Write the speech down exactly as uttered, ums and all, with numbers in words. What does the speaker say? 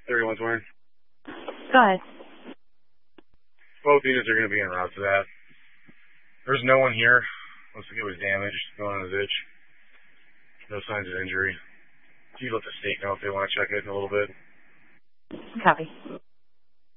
thirty-one twenty. Go ahead. Both units are going to be en route to that. There's no one here. Looks like it was damaged going on his itch. No signs of injury. You let the state know if they want to check it in a little bit. Copy.